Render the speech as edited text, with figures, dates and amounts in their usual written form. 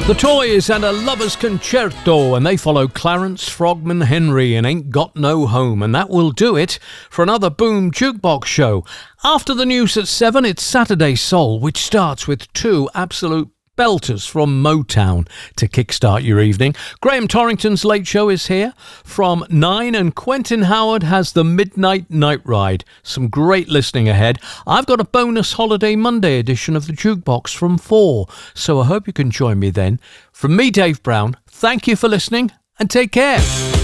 The Toys and a Lover's Concerto, and they follow Clarence Frogman Henry and Ain't Got No Home, and that will do it for another Boom Jukebox show. After the news at 7, it's Saturday Soul, which starts with two absolute belters from Motown to kickstart your evening. Graham Torrington's Late Show is here from 9, and Quentin Howard has the Midnight Night Ride. Some great listening ahead. I've got a bonus Holiday Monday edition of the Jukebox from 4, so I hope you can join me then. From me, Dave Brown, thank you for listening and take care.